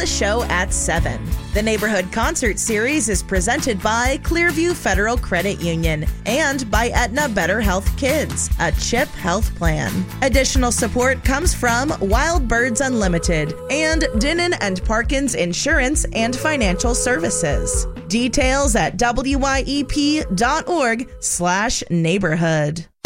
show at 7. The Neighborhood Concert Series is presented by Clearview Federal Credit Union and by Aetna Better Health Kids, a CHIP health plan. Additional support comes from Wild Birds Unlimited and Dinnan and Parkins Insurance and Financial Services. Details at wyep.org/neighborhood.